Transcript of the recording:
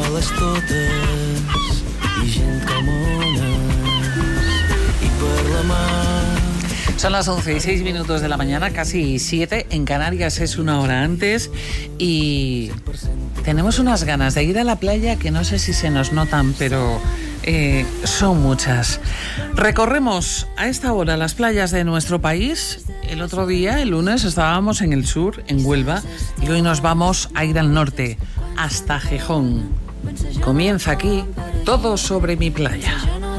escoles totes i gent com ones i per la mar. Son las 11:06 de la mañana, casi 7. En Canarias es una hora antes y tenemos unas ganas de ir a la playa que no sé si se nos notan, pero son muchas. Recorremos a esta hora las playas de nuestro país. El otro día, el lunes, estábamos en el sur, en Huelva, y hoy nos vamos a ir al norte, hasta Gijón. Comienza aquí Todo sobre mi playa.